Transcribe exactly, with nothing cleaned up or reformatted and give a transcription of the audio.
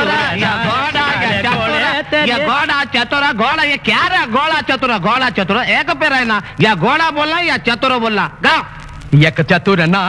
या घोड़ा या चतुर या घोड़ा चतुर घोड़ा ये क्या रहा घोड़ा चतुर घोड़ा चतुर एक पे रहना या घोड़ा बोलना या चतुर बोलना गा एक चतुर ना